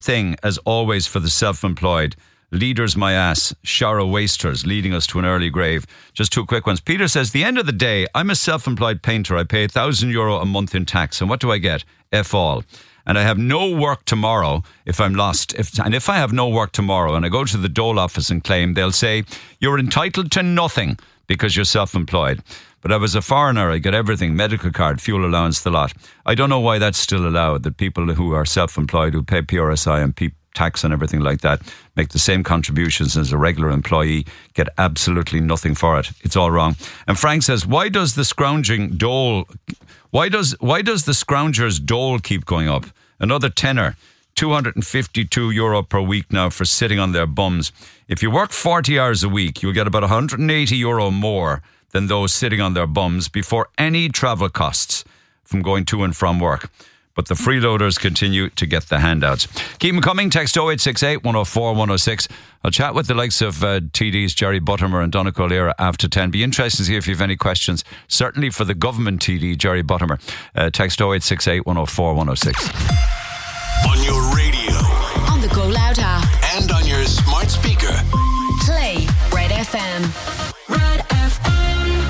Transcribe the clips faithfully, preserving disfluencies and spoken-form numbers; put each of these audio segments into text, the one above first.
thing, as always, for the self-employed. Leaders my ass, Shara Wasters, leading us to an early grave. Just two quick ones. Peter says, the end of the day, I'm a self-employed painter. I pay one thousand euro a month in tax. And what do I get? F all. And I have no work tomorrow if I'm lost. If, and if I have no work tomorrow and I go to the Dole office and claim, they'll say, you're entitled to nothing because you're self-employed. But I was a foreigner, I get everything, medical card, fuel allowance, the lot. I don't know why that's still allowed, that people who are self-employed, who pay P R S I and P tax and everything like that, make the same contributions as a regular employee, get absolutely nothing for it. It's all wrong. And Frank says, why does the scrounging dole, why does why does the scroungers dole keep going up? Another tenner, two hundred fifty-two euro per week now for sitting on their bums. If you work forty hours a week, you'll get about one hundred eighty euro more than those sitting on their bums before any travel costs from going to and from work. But the freeloaders continue to get the handouts. Keep them coming. Text oh eight six eight, one oh four, one oh six. I'll chat with the likes of uh, T Ds Jerry Buttimer and Donna Colera after ten. Be interested to see if you have any questions, certainly for the government T D, Jerry Buttimer. Uh, text oh eight six eight, one oh four, one oh six. On your radio, on the Go Loud app, and on your smart speaker. Play Red F M. Red F M.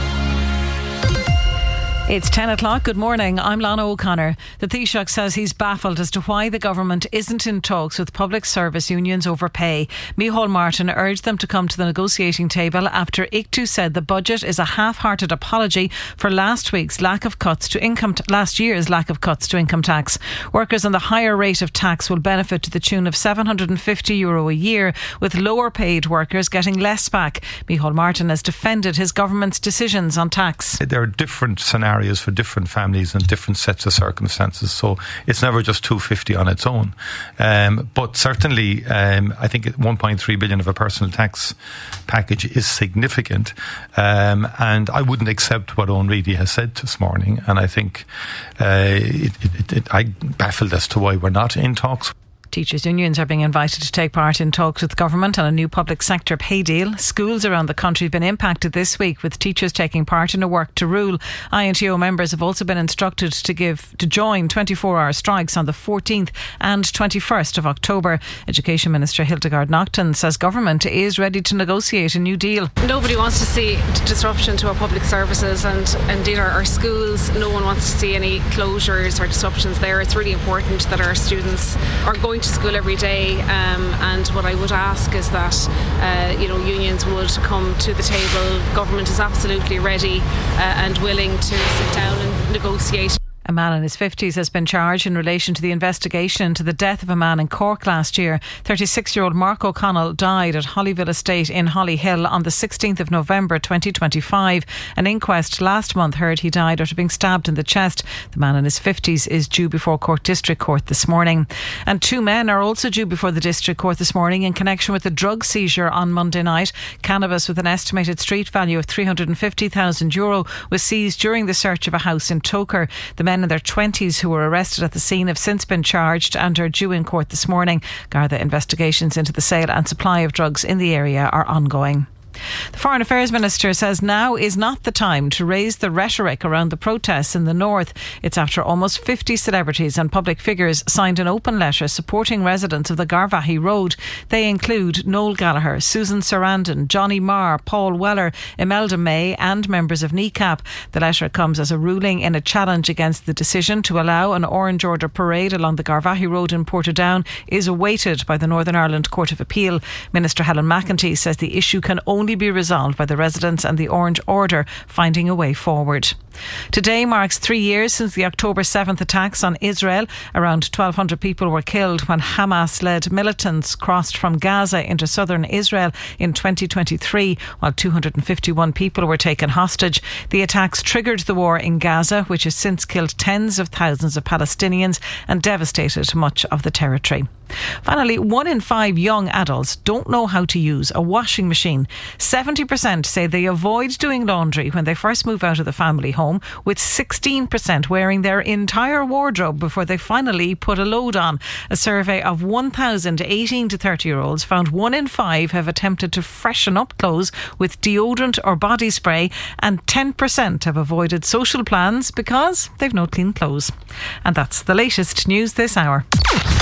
It's ten o'clock. Good morning. I'm Lana O'Connor. The Taoiseach says he's baffled as to why the government isn't in talks with public service unions over pay. Micheál Martin urged them to come to the negotiating table after I C T U said the budget is a half-hearted apology for last week's lack of cuts to income t- last year's lack of cuts to income tax. Workers on the higher rate of tax will benefit to the tune of seven hundred fifty euro a year, with lower paid workers getting less back. Micheál Martin has defended his government's decisions on tax. There are different scenarios for different families and different sets of circumstances, so it's never just two hundred fifty on its own. Um, but certainly, um, I think one point three billion of a personal tax package is significant, um, and I wouldn't accept what Owen Reedy has said this morning. And I think uh, it, it, it, I'm baffled as to why we're not in talks. Teachers' unions are being invited to take part in talks with government on a new public sector pay deal. Schools around the country have been impacted this week, with teachers taking part in a work to rule. I N T O members have also been instructed to give to join twenty-four hour strikes on the fourteenth and twenty-first of October. Education Minister Hildegard Naughton says government is ready to negotiate a new deal. Nobody wants to see disruption to our public services and indeed our, our schools. No one wants to see any closures or disruptions there. It's really important that our students are going to school every day, um, and what I would ask is that uh, you know unions would come to the table. Government is absolutely ready uh, and willing to sit down and negotiate. A man in his fifties has been charged in relation to the investigation into the death of a man in Cork last year. thirty-six-year-old Mark O'Connell died at Hollyville Estate in Hollyhill on the sixteenth of November twenty twenty-five. An inquest last month heard he died after being stabbed in the chest. The man in his fifties is due before Cork District Court this morning. And two men are also due before the District Court this morning in connection with the drug seizure on Monday night. Cannabis with an estimated street value of three hundred fifty thousand euro was seized during the search of a house in Toker. The men in their twenties who were arrested at the scene have since been charged and are due in court this morning. Garda investigations into the sale and supply of drugs in the area are ongoing. The Foreign Affairs Minister says now is not the time to raise the rhetoric around the protests in the north. It's after almost fifty celebrities and public figures signed an open letter supporting residents of the Garvaghey Road. They include Noel Gallagher, Susan Sarandon, Johnny Marr, Paul Weller, Imelda May and members of N E C A P. The letter comes as a ruling in a challenge against the decision to allow an Orange Order parade along the Garvaghey Road in Portadown is awaited by the Northern Ireland Court of Appeal. Minister Helen McEntee says the issue can only be resolved by the residents and the Orange Order finding a way forward. Today marks three years since the October seventh attacks on Israel. Around twelve hundred people were killed when Hamas-led militants crossed from Gaza into southern Israel in twenty twenty-three, while two hundred fifty-one people were taken hostage. The attacks triggered the war in Gaza, which has since killed tens of thousands of Palestinians and devastated much of the territory. Finally, one in five young adults don't know how to use a washing machine. seventy percent say they avoid doing laundry when they first move out of the family home, with sixteen percent wearing their entire wardrobe before they finally put a load on. A survey of one thousand eighteen to thirty year olds found one in five have attempted to freshen up clothes with deodorant or body spray, and ten percent have avoided social plans because they've no clean clothes. And that's the latest news this hour.